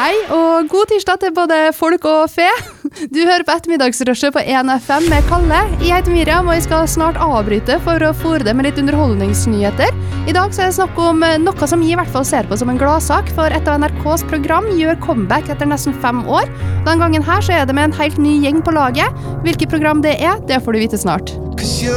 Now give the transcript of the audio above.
Hei, og god tirsdag til både folk og fe. Du hører på ettermiddagsrushet på 1FM med Kalle. Jeg heter Miriam, og jeg skal snart avbryte for å fôre det med litt underholdningsnyheter. I dag så er det snakk om noe som jeg i hvert fall ser på som en gladsak, for et av NRKs program gjør comeback etter nesten 5 år. Den gangen her så er det med en helt ny gjeng på laget. Hvilket program det er, det får du vite snart.